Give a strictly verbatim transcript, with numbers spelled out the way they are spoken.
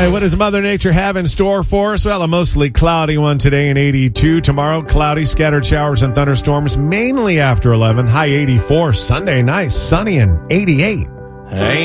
right, what does Mother Nature have in store for us? Well, a mostly cloudy one today in eighty-two. Tomorrow, cloudy, scattered showers and thunderstorms, mainly after eleven. High eighty-four. Sunday, nice, sunny and eighty-eight. Hey.